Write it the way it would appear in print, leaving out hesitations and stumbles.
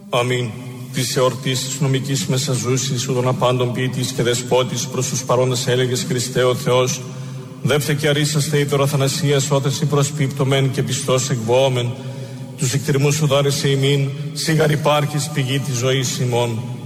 Αμήν. Της εορτής της νομικής μεσαζούσης, ουδων απάντων ποιητής και δεσπότης, προς τους παρόντες έλεγες Χριστέ ο Θεός, δεύτε και αρίσαστε ήτωρο Αθανασίας, ότες προσπίπτωμεν και πιστός εκβοόμεν, τους εκτιρμούς σου δάρεσε ημίν, σίγαρ υπάρχεις πηγή της ζωής ημών.